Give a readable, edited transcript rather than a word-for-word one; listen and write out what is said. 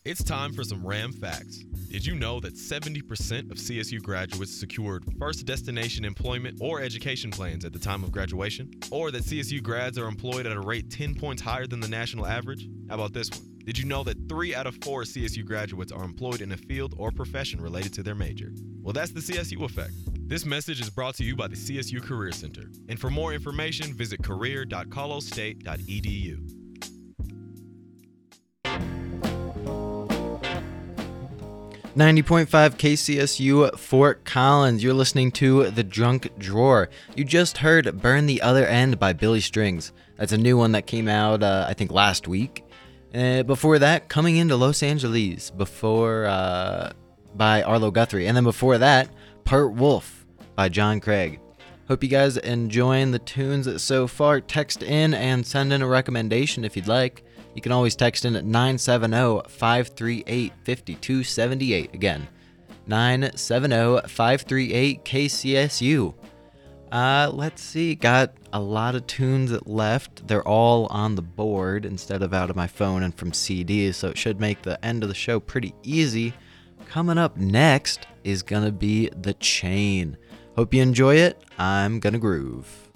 It's time for some Ram facts. Did you know that 70% of CSU graduates secured first destination employment or education plans at the time of graduation? Or that CSU grads are employed at a rate 10 points higher than the national average? How about this one? Did you know that 3 out of 4 CSU graduates are employed in a field or profession related to their major? Well, that's the CSU effect. This message is brought to you by the CSU Career Center. And for more information, visit career.colostate.edu. .5 KCSU Fort Collins. You're listening to The Drunk Drawer. You just heard Burn the Other End by Billy Strings. That's a new one that came out, I think, last week. Before that, Coming into Los Angeles by Arlo Guthrie. And then before that, Part Wolf by John Craig. Hope you guys enjoying the tunes so far. Text in and send in a recommendation if you'd like. You can always text in at 970-538-5278. Again, 970-538-KCSU. Let's see, got a lot of tunes left. They're all on the board instead of out of my phone and from CDs, so it should make the end of the show pretty easy. Coming up next is gonna be The Chain. Hope you enjoy it. I'm gonna groove.